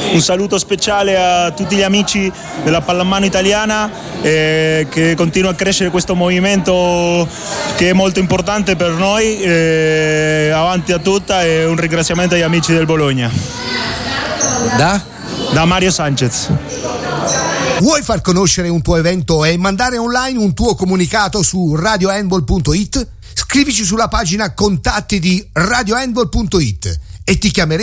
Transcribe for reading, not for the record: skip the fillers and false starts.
Un saluto speciale a tutti gli amici della pallamano italiana, che continua a crescere questo movimento che è molto importante per noi, avanti a tutta, e un ringraziamento agli amici del Bologna. Da Mario Sanchez. Vuoi far conoscere un tuo evento e mandare online un tuo comunicato su radiohandball.it? Scrivici sulla pagina contatti di radiohandball.it e ti chiameremo